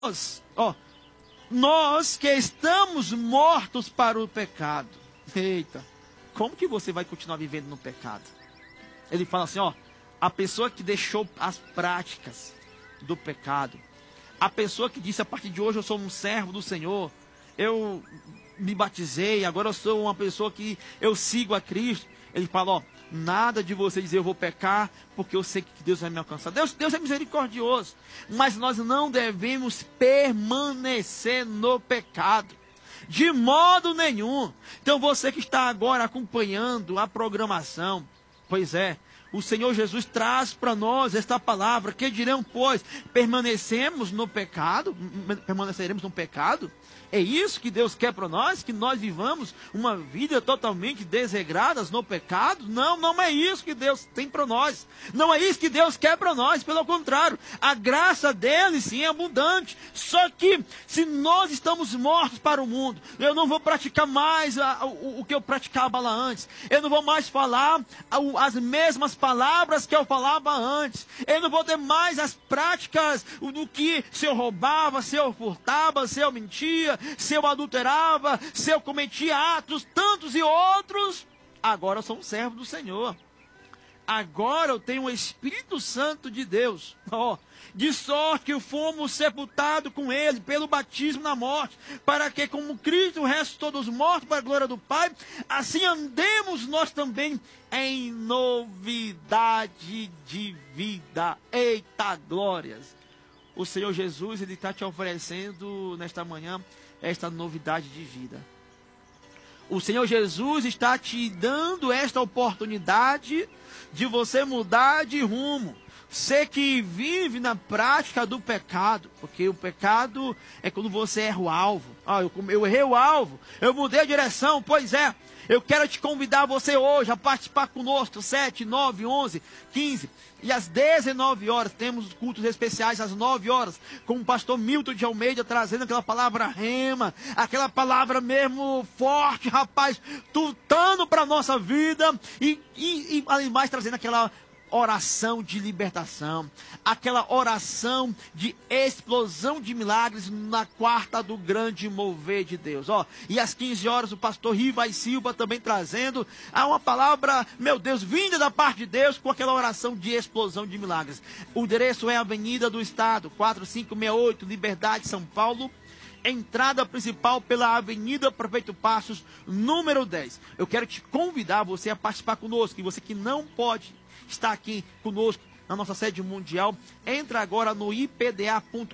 Nós que estamos mortos para o pecado. Eita, como que você vai continuar vivendo no pecado? Ele fala assim, a pessoa que deixou as práticas do pecado, a pessoa que disse, a partir de hoje eu sou um servo do Senhor, eu me batizei, agora eu sou uma pessoa que eu sigo a Cristo. Ele fala, nada de você dizer eu vou pecar, porque eu sei que Deus vai me alcançar. Deus é misericordioso, mas nós não devemos permanecer no pecado, de modo nenhum. Então você que está agora acompanhando a programação, pois é, o Senhor Jesus traz para nós esta palavra, que dirão, pois, permaneceremos no pecado? É isso que Deus quer para nós? Que nós vivamos uma vida totalmente desregradas no pecado? Não, não é isso que Deus tem para nós. Não é isso que Deus quer para nós. Pelo contrário, a graça dele sim é abundante. Só que se nós estamos mortos para o mundo, eu não vou praticar mais o que eu praticava lá antes. Eu não vou mais falar as mesmas palavras que eu falava antes. Eu não vou ter mais as práticas do que se eu roubava, se eu furtava, se eu mentia, se eu adulterava, se eu cometia atos tantos e outros. Agora eu sou um servo do Senhor. Agora eu tenho o Espírito Santo de Deus. De sorte que fomos sepultados com ele pelo batismo na morte, para que como Cristo ressuscitou dos mortos para a glória do Pai, assim andemos nós também em novidade de vida. Eita glórias! O Senhor Jesus, Ele está te oferecendo nesta manhã esta novidade de vida. O Senhor Jesus está te dando esta oportunidade de você mudar de rumo. Você que vive na prática do pecado, porque o pecado é quando você erra o alvo. Eu errei o alvo, eu mudei a direção, pois é. Eu quero te convidar você hoje a participar conosco, 7, 9, 11, 15 e às 19 horas. Temos cultos especiais às 9 horas, com o pastor Milton de Almeida, trazendo aquela palavra rema, aquela palavra mesmo forte, rapaz, tutando para a nossa vida e além mais trazendo aquela oração de libertação, aquela oração de explosão de milagres na quarta do grande mover de Deus. E às 15 horas o pastor Rivai Silva também trazendo uma palavra, meu Deus, vinda da parte de Deus, com aquela oração de explosão de milagres. O endereço é Avenida do Estado, 4568, Liberdade, São Paulo. Entrada principal pela Avenida Prefeito Passos, número 10. Eu quero te convidar você a participar conosco, e você que não pode estar aqui conosco na nossa sede mundial, entra agora no ipda.com.br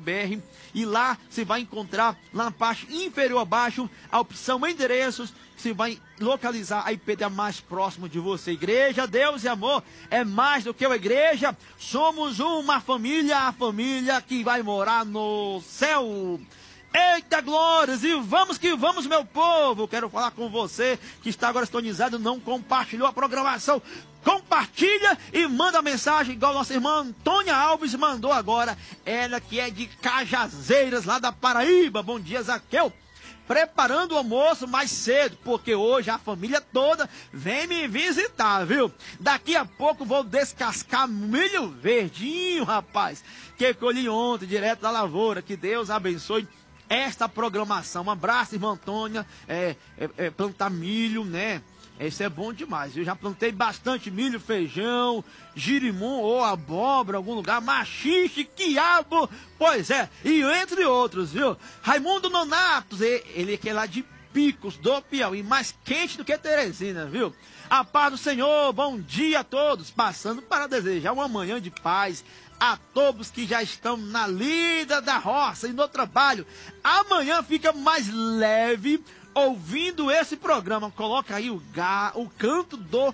e lá você vai encontrar, lá na parte inferior abaixo, a opção endereços. Você vai localizar a IPDA mais próximo de você. Igreja, Deus e amor é mais do que uma igreja. Somos uma família, a família que vai morar no céu. Eita glórias, e vamos que vamos, meu povo. Quero falar com você que está agora sintonizado, não compartilhou a programação. Compartilha e manda mensagem, igual nossa irmã Antônia Alves mandou agora. Ela que é de Cajazeiras, lá da Paraíba. Bom dia, Zaqueu. Preparando o almoço mais cedo, porque hoje a família toda vem me visitar, viu? Daqui a pouco vou descascar milho verdinho, rapaz, que colhi ontem, direto da lavoura. Que Deus abençoe esta programação. Um abraço, irmã Antônia. Plantar milho, né? Isso é bom demais. Eu já plantei bastante milho, feijão, girimum ou abóbora, algum lugar, machixe, quiabo, pois é, e entre outros, viu? Raimundo Nonatos, ele que é lá de Picos do Piauí, mais quente do que Teresina, viu? A paz do Senhor, bom dia a todos, passando para desejar uma manhã de paz a todos que já estão na lida da roça e no trabalho. Amanhã fica mais leve ouvindo esse programa. Coloca aí o canto do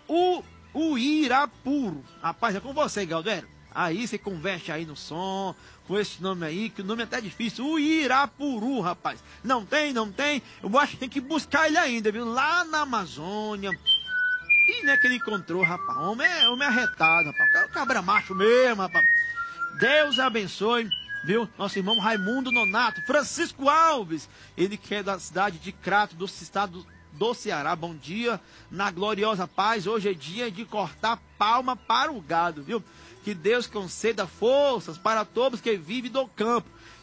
Uirapuru. Rapaz, é com você, Galdério. Aí você converte aí no som, com esse nome aí, que o nome é até difícil. Uirapuru, rapaz. Não tem? Eu acho que tem que buscar ele ainda, viu? Lá na Amazônia. E não é que ele encontrou, rapaz. Homem é arretado, rapaz. O cabra macho mesmo, rapaz. Deus abençoe, viu? Nosso irmão Raimundo Nonato. Francisco Alves, ele que é da cidade de Crato, do estado do Ceará. Bom dia, na gloriosa paz. Hoje é dia de cortar palma para o gado, viu? que Deus conceda forças para todos que vivem do campo.